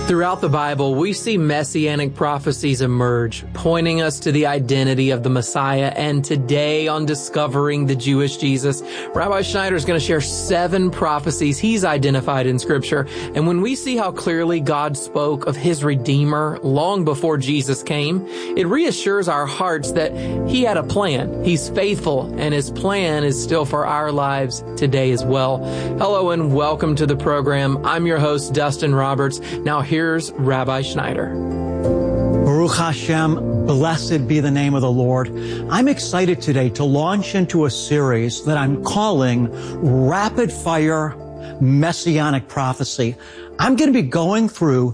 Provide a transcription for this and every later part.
Throughout the Bible, we see messianic prophecies emerge, pointing us to the identity of the Messiah. And today on Discovering the Jewish Jesus, Rabbi Schneider is going to share 7 prophecies he's identified in Scripture. And when we see how clearly God spoke of his Redeemer long before Jesus came, it reassures our hearts that he had a plan. He's faithful, and his plan is still for our lives today as well. Hello and welcome to the program. I'm your host, Dustin Roberts. Now here's Rabbi Schneider. Baruch Hashem, blessed be the name of the Lord. I'm excited today to launch into a series that I'm calling Rapid Fire Messianic Prophecy. I'm going to be going through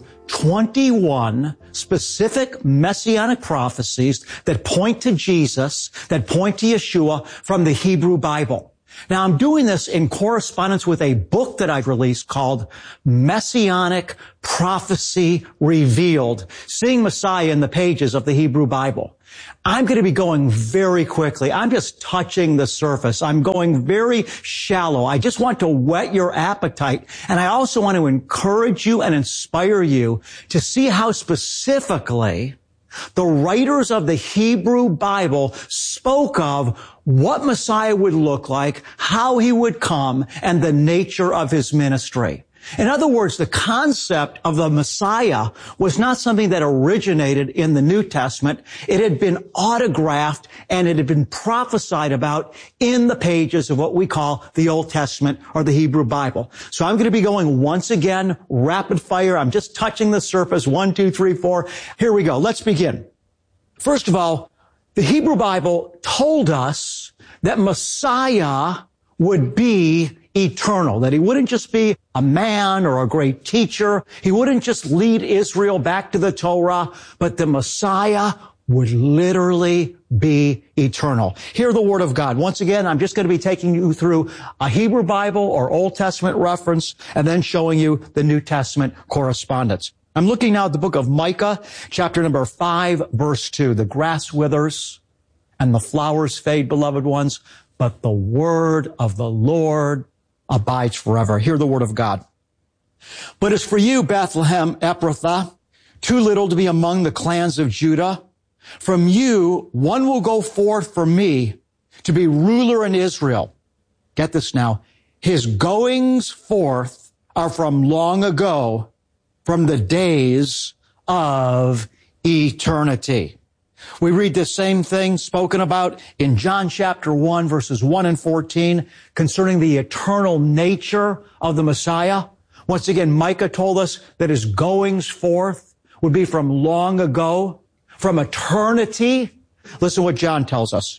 21 specific messianic prophecies that point to Jesus, that point to Yeshua from the Hebrew Bible. Now, I'm doing this in correspondence with a book that I've released called Messianic Prophecy Revealed, Seeing Messiah in the Pages of the Hebrew Bible. I'm going to be going very quickly. I'm just touching the surface. I'm going very shallow. I just want to whet your appetite. And I also want to encourage you and inspire you to see how specifically the writers of the Hebrew Bible spoke of what Messiah would look like, how he would come, and the nature of his ministry. In other words, the concept of the Messiah was not something that originated in the New Testament. It had been autographed and it had been prophesied about in the pages of what we call the Old Testament or the Hebrew Bible. So I'm going to be going once again, rapid fire. I'm just touching the surface. 1, 2, 3, 4. Here we go. Let's begin. First of all, the Hebrew Bible told us that Messiah would be eternal, that he wouldn't just be a man or a great teacher. He wouldn't just lead Israel back to the Torah, but the Messiah would literally be eternal. Hear the word of God. Once again, I'm just going to be taking you through a Hebrew Bible or Old Testament reference and then showing you the New Testament correspondence. I'm looking now at the book of Micah, chapter number 5, verse 2. The grass withers and the flowers fade, beloved ones, but the word of the Lord abides forever. Hear the word of God. But as for you, Bethlehem Ephrathah, too little to be among the clans of Judah, from you one will go forth for me to be ruler in Israel. Get this now. His goings forth are from long ago, from the days of eternity. We read the same thing spoken about in John chapter 1, verses 1 and 14, concerning the eternal nature of the Messiah. Once again, Micah told us that his goings forth would be from long ago, from eternity. Listen to what John tells us.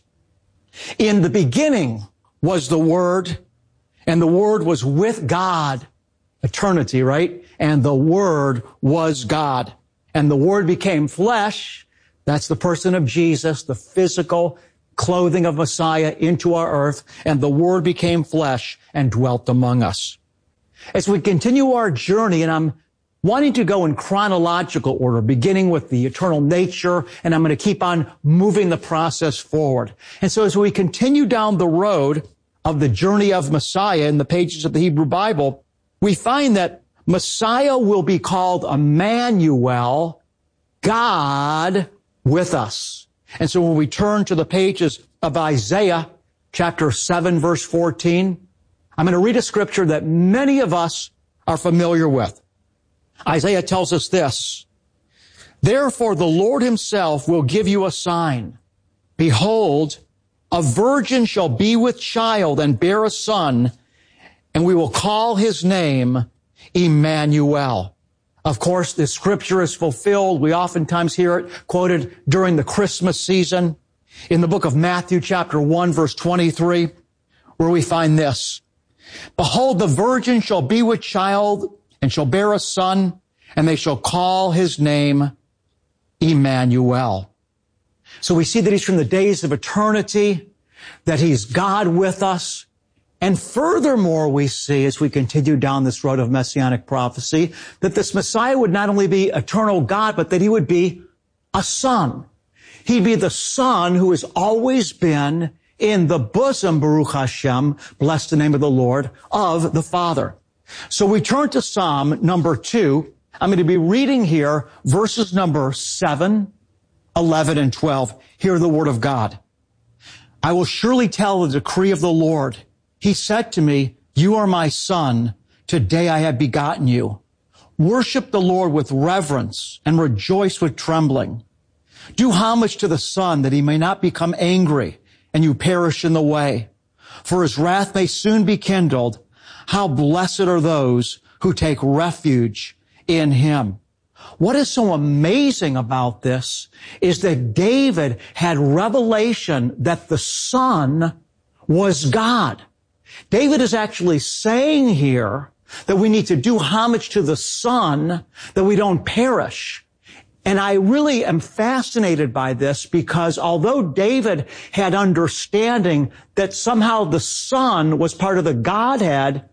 In the beginning was the Word, and the Word was with God. Eternity, right? And the Word was God. And the Word became flesh. That's the person of Jesus, the physical clothing of Messiah into our earth, and the Word became flesh and dwelt among us. As we continue our journey, and I'm wanting to go in chronological order, beginning with the eternal nature, and I'm going to keep on moving the process forward. And so as we continue down the road of the journey of Messiah in the pages of the Hebrew Bible, we find that Messiah will be called Emmanuel, God with us. And so when we turn to the pages of Isaiah, chapter 7, verse 14, I'm going to read a scripture that many of us are familiar with. Isaiah tells us this, therefore the Lord himself will give you a sign. Behold, a virgin shall be with child and bear a son, and we will call his name Emmanuel. Of course, this scripture is fulfilled. We oftentimes hear it quoted during the Christmas season in the book of Matthew, chapter 1, verse 23, where we find this. Behold, the virgin shall be with child and shall bear a son, and they shall call his name Emmanuel. So we see that he's from the days of eternity, that he's God with us. And furthermore, we see as we continue down this road of messianic prophecy that this Messiah would not only be eternal God, but that he would be a son. He'd be the son who has always been in the bosom, Baruch Hashem, bless the name of the Lord, of the Father. So we turn to Psalm number 2, I'm going to be reading here verses number 7, 11, and 12. Hear the word of God. I will surely tell the decree of the Lord. He said to me, you are my son. Today I have begotten you. Worship the Lord with reverence and rejoice with trembling. Do homage to the Son that he may not become angry and you perish in the way. For his wrath may soon be kindled. How blessed are those who take refuge in him. What is so amazing about this is that David had revelation that the Son was God. David is actually saying here that we need to do homage to the Son, that we don't perish. And I really am fascinated by this because although David had understanding that somehow the Son was part of the Godhead,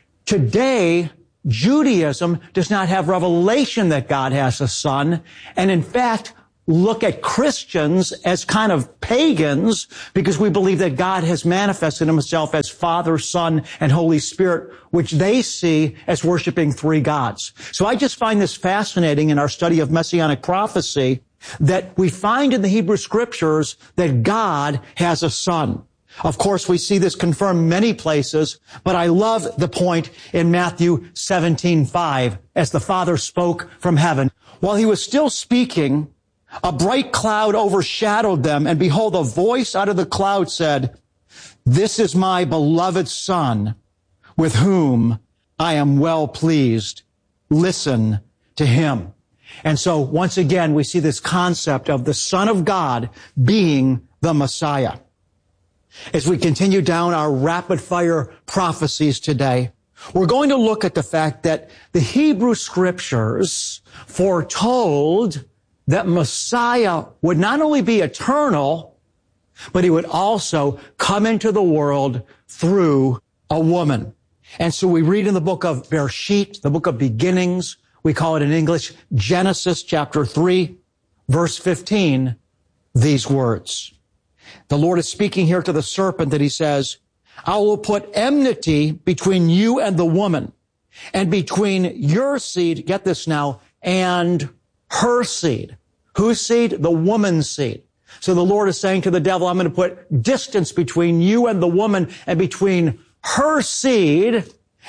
today Judaism does not have revelation that God has a Son, and in fact, look at Christians as kind of pagans because we believe that God has manifested himself as Father, Son, and Holy Spirit, which they see as worshiping three gods. So I just find this fascinating in our study of Messianic prophecy that we find in the Hebrew Scriptures that God has a Son. Of course, we see this confirmed many places, but I love the point in Matthew 17:5 as the Father spoke from heaven. While he was still speaking, a bright cloud overshadowed them, and behold, a voice out of the cloud said, this is my beloved Son, with whom I am well pleased. Listen to him. And so, once again, we see this concept of the Son of God being the Messiah. As we continue down our rapid-fire prophecies today, we're going to look at the fact that the Hebrew Scriptures foretold that Messiah would not only be eternal, but he would also come into the world through a woman. And so we read in the book of Bereshit, the book of beginnings, we call it in English Genesis chapter 3, verse 15, these words. The Lord is speaking here to the serpent that he says, I will put enmity between you and the woman, and between your seed, get this now, and her seed. Whose seed? The woman's seed. So the Lord is saying to the devil, I'm going to put distance between you and the woman and between her seed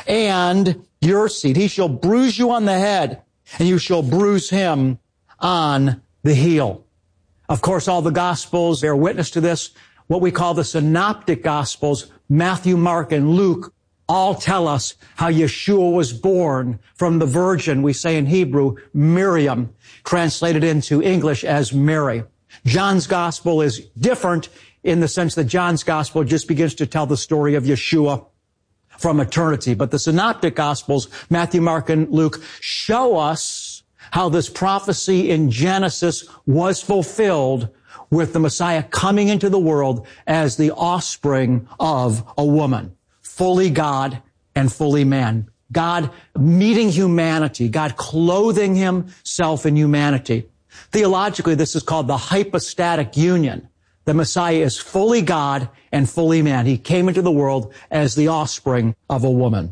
and your seed. He shall bruise you on the head and you shall bruise him on the heel. Of course, all the Gospels bear witness to this. What we call the Synoptic Gospels, Matthew, Mark, and Luke, all tell us how Yeshua was born from the virgin, we say in Hebrew, Miriam, translated into English as Mary. John's Gospel is different in the sense that John's Gospel just begins to tell the story of Yeshua from eternity. But the Synoptic Gospels, Matthew, Mark, and Luke, show us how this prophecy in Genesis was fulfilled with the Messiah coming into the world as the offspring of a woman. Fully God and fully man. God meeting humanity. God clothing himself in humanity. Theologically, this is called the hypostatic union. The Messiah is fully God and fully man. He came into the world as the offspring of a woman.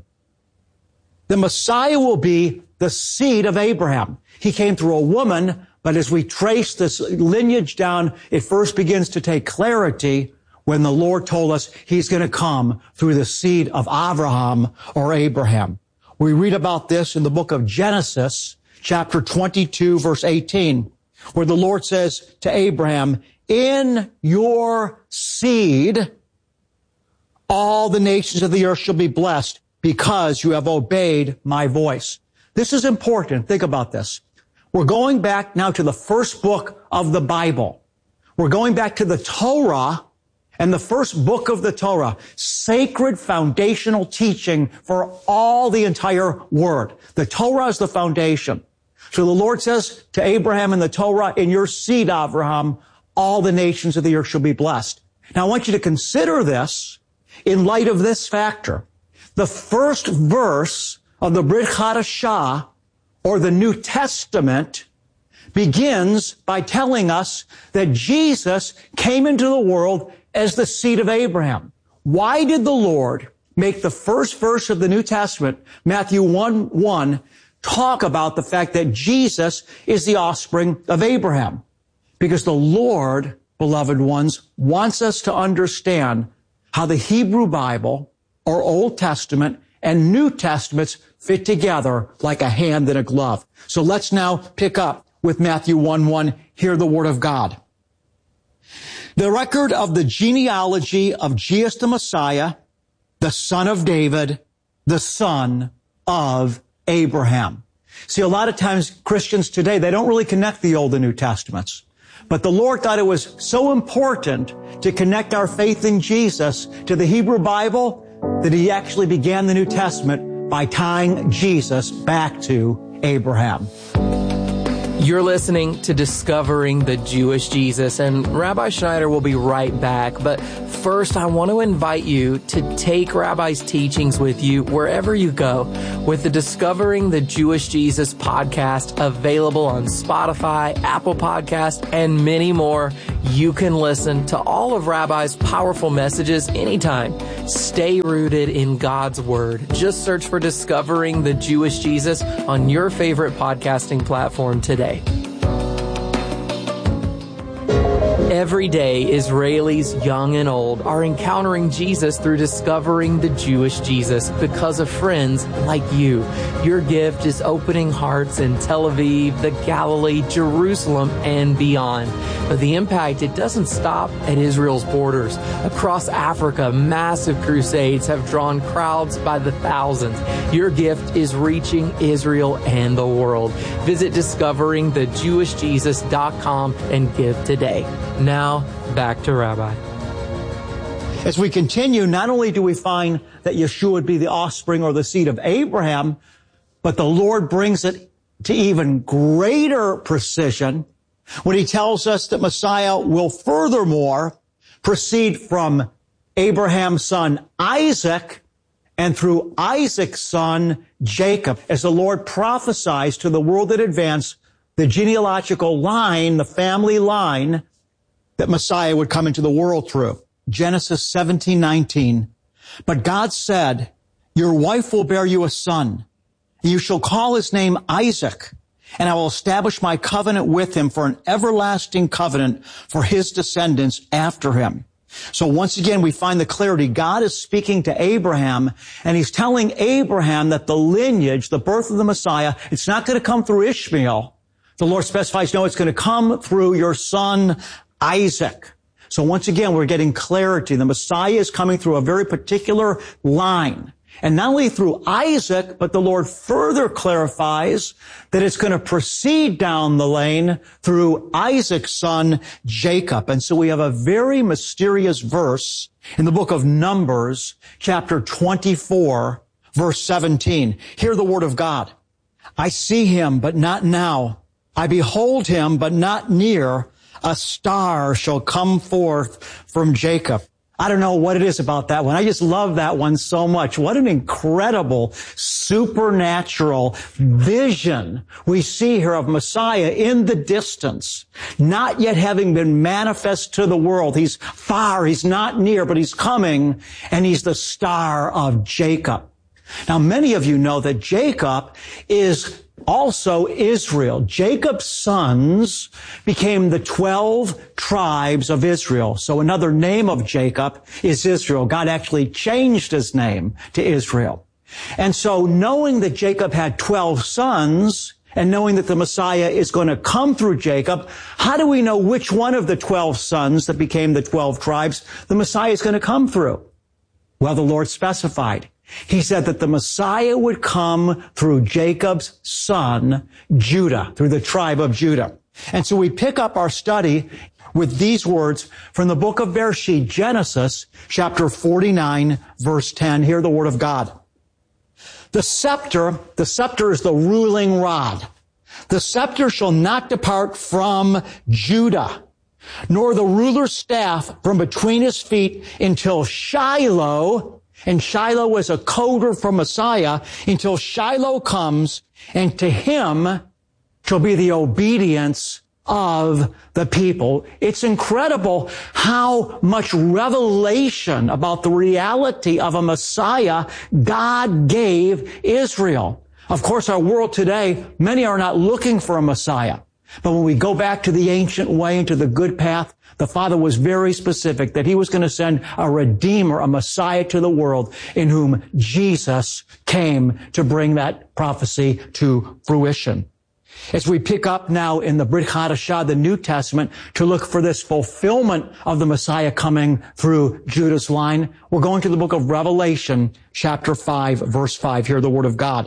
The Messiah will be the seed of Abraham. He came through a woman, but as we trace this lineage down, it first begins to take clarity when the Lord told us he's going to come through the seed of Abraham or Abraham. We read about this in the book of Genesis, chapter 22, verse 18, where the Lord says to Abraham, in your seed, all the nations of the earth shall be blessed because you have obeyed my voice. This is important. Think about this. We're going back now to the first book of the Bible. We're going back to the Torah and the first book of the Torah, sacred foundational teaching for all the entire word. The Torah is the foundation. So the Lord says to Abraham in the Torah, in your seed, Abraham, all the nations of the earth shall be blessed. Now I want you to consider this in light of this factor. The first verse of the Brit Hadashah, or the New Testament, begins by telling us that Jesus came into the world as the seed of Abraham. Why did the Lord make the first verse of the New Testament, Matthew 1:1, talk about the fact that Jesus is the offspring of Abraham. Because the Lord, beloved ones, wants us to understand how the Hebrew Bible, or Old Testament, and New Testaments fit together like a hand in a glove. So let's now pick up with Matthew 1:1. Hear the word of God. The record of the genealogy of Jesus the Messiah, the son of David, the son of Abraham. See, a lot of times Christians today, they don't really connect the Old and New Testaments. But the Lord thought it was so important to connect our faith in Jesus to the Hebrew Bible that He actually began the New Testament by tying Jesus back to Abraham. You're listening to Discovering the Jewish Jesus, and Rabbi Schneider will be right back. But first, I want to invite you to take Rabbi's teachings with you wherever you go with the Discovering the Jewish Jesus podcast available on Spotify, Apple Podcast, and many more. You can listen to all of Rabbi's powerful messages anytime. Stay rooted in God's Word. Just search for Discovering the Jewish Jesus on your favorite podcasting platform today. Every day, Israelis, young and old, are encountering Jesus through discovering the Jewish Jesus because of friends like you. Your gift is opening hearts in Tel Aviv, the Galilee, Jerusalem, and beyond. But the impact, it doesn't stop at Israel's borders. Across Africa, massive crusades have drawn crowds by the thousands. Your gift is reaching Israel and the world. Visit discoveringthejewishjesus.com and give today. Now, back to Rabbi. As we continue, not only do we find that Yeshua would be the offspring or the seed of Abraham, but the Lord brings it to even greater precision when He tells us that Messiah will furthermore proceed from Abraham's son Isaac and through Isaac's son Jacob, as the Lord prophesies to the world in advance the genealogical line, the family line that Messiah would come into the world through. Genesis 17:19. But God said, your wife will bear you a son. You shall call his name Isaac, and I will establish my covenant with him for an everlasting covenant for his descendants after him. So once again, we find the clarity. God is speaking to Abraham, and He's telling Abraham that the lineage, the birth of the Messiah, it's not going to come through Ishmael. The Lord specifies, no, it's going to come through your son Isaac. So once again, we're getting clarity. The Messiah is coming through a very particular line. And not only through Isaac, but the Lord further clarifies that it's going to proceed down the lane through Isaac's son, Jacob. And so we have a very mysterious verse in the book of Numbers, chapter 24, verse 17. Hear the word of God. I see him, but not now. I behold him, but not near. A star shall come forth from Jacob. I don't know what it is about that one. I just love that one so much. What an incredible supernatural vision we see here of Messiah in the distance, not yet having been manifest to the world. He's far, he's not near, but he's coming, and he's the star of Jacob. Now, many of you know that Jacob is also Israel. Jacob's sons became the 12 tribes of Israel. So another name of Jacob is Israel. God actually changed his name to Israel. And so knowing that Jacob had 12 sons, and knowing that the Messiah is going to come through Jacob, how do we know which one of the 12 sons that became the 12 tribes the Messiah is going to come through? Well, the Lord specified. He said that the Messiah would come through Jacob's son, Judah, through the tribe of Judah. And so we pick up our study with these words from the book of Bereshit, Genesis, chapter 49, verse 10. Hear the word of God. The scepter is the ruling rod. The scepter shall not depart from Judah, nor the ruler's staff from between his feet until Shiloh. And Shiloh was a coder for Messiah, until Shiloh comes, and to him shall be the obedience of the people. It's incredible how much revelation about the reality of a Messiah God gave Israel. Of course, our world today, many are not looking for a Messiah. But when we go back to the ancient way and to the good path, the Father was very specific that he was going to send a Redeemer, a Messiah to the world in whom Jesus came to bring that prophecy to fruition. As we pick up now in the Brit Hadashah, the New Testament, to look for this fulfillment of the Messiah coming through Judah's line, we're going to the book of Revelation, chapter 5, verse 5. Hear the word of God.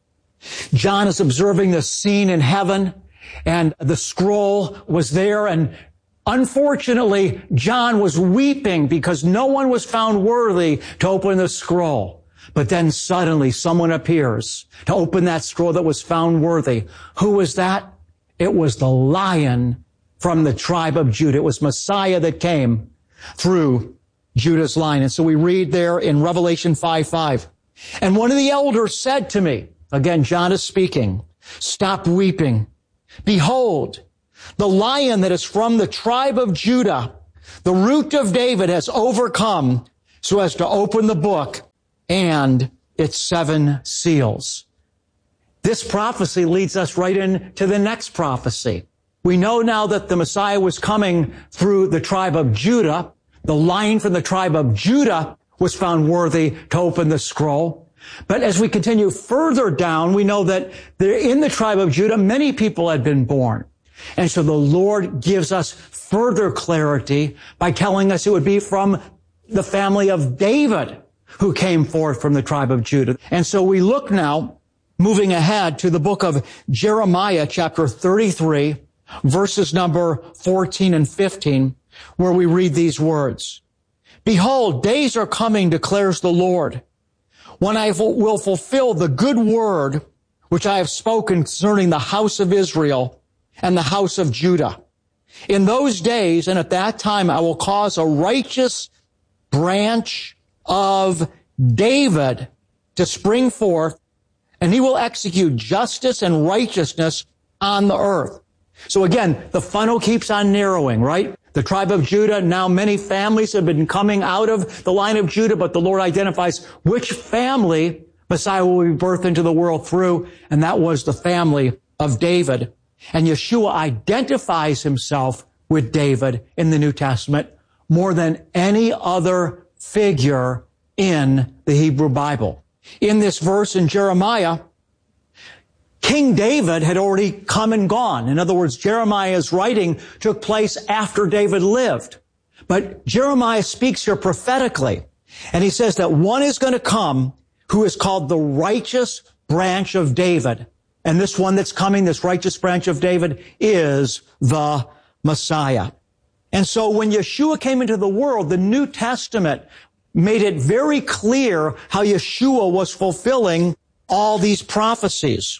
John is observing this scene in heaven, and the scroll was there, and unfortunately, John was weeping because no one was found worthy to open the scroll. But then suddenly someone appears to open that scroll that was found worthy. Who was that? It was the Lion from the tribe of Judah. It was Messiah that came through Judah's line. And so we read there in Revelation 5:5. And one of the elders said to me, again, John is speaking, "Stop weeping. Behold, the Lion that is from the tribe of Judah, the root of David, has overcome so as to open the book and its 7 seals." This prophecy leads us right into the next prophecy. We know now that the Messiah was coming through the tribe of Judah. The Lion from the tribe of Judah was found worthy to open the scroll. But as we continue further down, we know that in the tribe of Judah, many people had been born. And so the Lord gives us further clarity by telling us it would be from the family of David who came forth from the tribe of Judah. And so we look now, moving ahead to the book of Jeremiah, chapter 33, verses number 14 and 15, where we read these words. "Behold, days are coming, declares the Lord, when I will fulfill the good word which I have spoken concerning the house of Israel and the house of Judah. In those days and at that time I will cause a righteous branch of David to spring forth, and he will execute justice and righteousness on the earth." So again, the funnel keeps on narrowing, right? The tribe of Judah, now many families have been coming out of the line of Judah, but the Lord identifies which family Messiah will be birthed into the world through, and that was the family of David. And Yeshua identifies himself with David in the New Testament more than any other figure in the Hebrew Bible. In this verse in Jeremiah, King David had already come and gone. In other words, Jeremiah's writing took place after David lived. But Jeremiah speaks here prophetically, and he says that one is going to come who is called the righteous branch of David. And this one that's coming, this righteous branch of David, is the Messiah. And so when Yeshua came into the world, the New Testament made it very clear how Yeshua was fulfilling all these prophecies.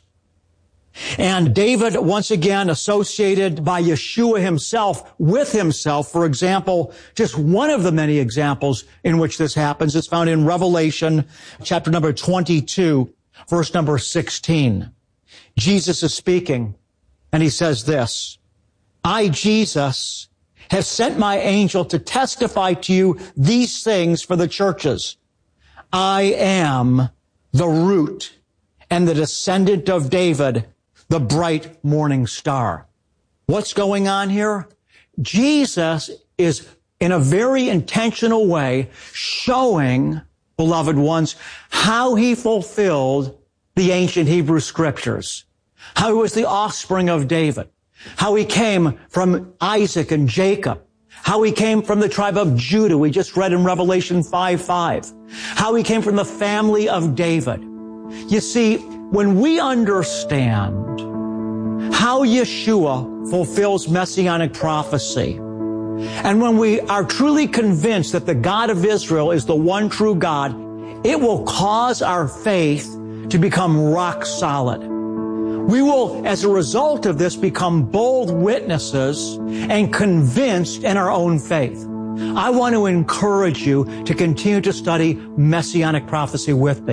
And David, once again, associated by Yeshua himself with himself. For example, just one of the many examples in which this happens is found in Revelation chapter number 22, verse number 16. Jesus is speaking, and he says this, "I, Jesus, have sent my angel to testify to you these things for the churches. I am the root and the descendant of David, the bright morning star." What's going on here? Jesus is, in a very intentional way, showing, beloved ones, how he fulfilled the ancient Hebrew scriptures, how he was the offspring of David, how he came from Isaac and Jacob, how he came from the tribe of Judah. We just read in Revelation 5:5, how he came from the family of David. You see, when we understand how Yeshua fulfills messianic prophecy, and when we are truly convinced that the God of Israel is the one true God, it will cause our faith to become rock solid. We will, as a result of this, become bold witnesses and convinced in our own faith. I want to encourage you to continue to study messianic prophecy with me.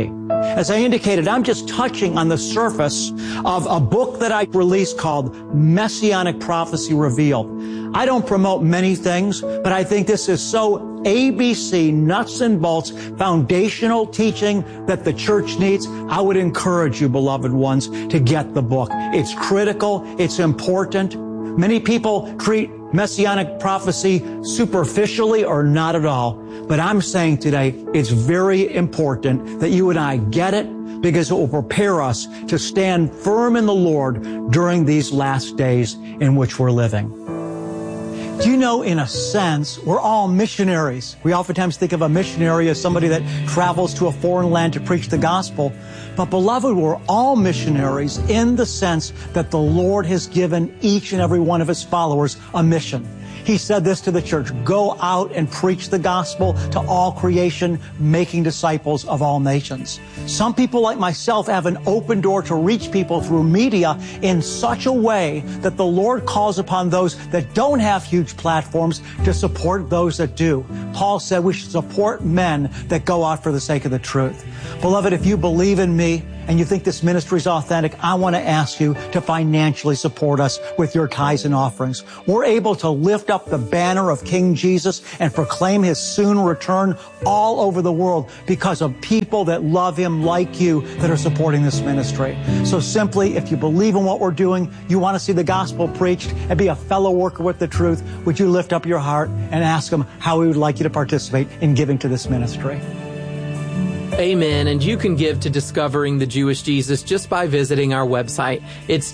As I indicated, I'm just touching on the surface of a book that I released called Messianic Prophecy Revealed. I don't promote many things, but I think this is so ABC, nuts and bolts, foundational teaching that the church needs. I would encourage you, beloved ones, to get the book. It's critical. It's important. Many people treat Messianic prophecy superficially or not at all. But I'm saying today, it's very important that you and I get it, because it will prepare us to stand firm in the Lord during these last days in which we're living. Do you know, in a sense, we're all missionaries. We oftentimes think of a missionary as somebody that travels to a foreign land to preach the gospel. But beloved, we're all missionaries in the sense that the Lord has given each and every one of His followers a mission. He said this to the church: go out and preach the gospel to all creation, making disciples of all nations. Some people like myself have an open door to reach people through media in such a way that the Lord calls upon those that don't have huge platforms to support those that do. Paul said we should support men that go out for the sake of the truth. Beloved, if you believe in me and you think this ministry is authentic, I want to ask you to financially support us with your tithes and offerings. We're able to lift up the banner of King Jesus and proclaim His soon return all over the world because of people that love Him like you that are supporting this ministry. So simply, if you believe in what we're doing, you want to see the gospel preached and be a fellow worker with the truth, would you lift up your heart and ask Him how He would like you to participate in giving to this ministry? Amen. And you can give to Discovering the Jewish Jesus just by visiting our website. It's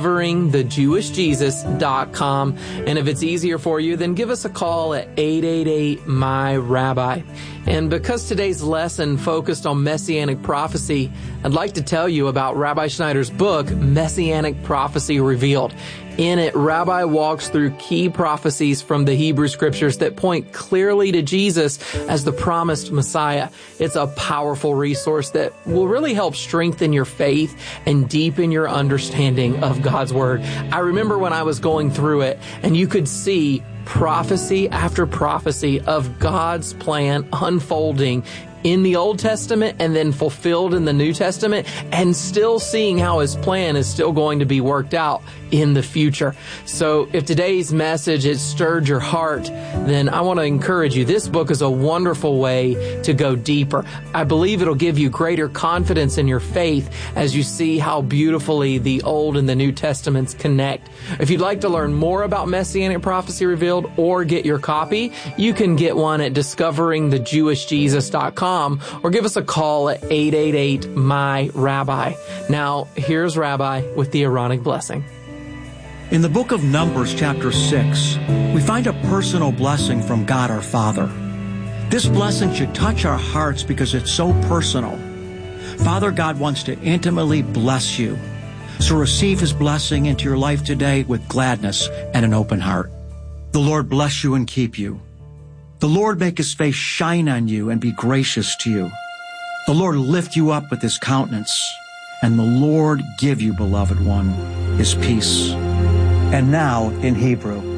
discoveringthejewishjesus.com. And if it's easier for you, then give us a call at 888-MY-RABBI. And because today's lesson focused on Messianic prophecy, I'd like to tell you about Rabbi Schneider's book, Messianic Prophecy Revealed. In it, Rabbi walks through key prophecies from the Hebrew Scriptures that point clearly to Jesus as the promised Messiah. It's a powerful resource that will really help strengthen your faith and deepen your understanding of God's Word. I remember when I was going through it, and you could see prophecy after prophecy of God's plan unfolding in the Old Testament and then fulfilled in the New Testament, and still seeing how His plan is still going to be worked out in the future. So if today's message has stirred your heart, then I want to encourage you. This book is a wonderful way to go deeper. I believe it'll give you greater confidence in your faith as you see how beautifully the Old and the New Testaments connect. If you'd like to learn more about Messianic Prophecy Revealed or get your copy, you can get one at discoveringthejewishjesus.com or give us a call at 888-MY-RABBI. Now, here's Rabbi with the Aaronic blessing. In the book of Numbers, chapter 6, we find a personal blessing from God our Father. This blessing should touch our hearts because it's so personal. Father God wants to intimately bless you. So receive His blessing into your life today with gladness and an open heart. The Lord bless you and keep you. The Lord make His face shine on you and be gracious to you. The Lord lift you up with His countenance. And the Lord give you, beloved one, His peace. And now, in Hebrew,